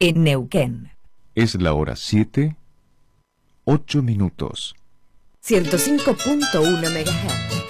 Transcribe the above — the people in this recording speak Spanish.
en Neuquén. Es la hora 7, 8 minutos. 105.1 MHz.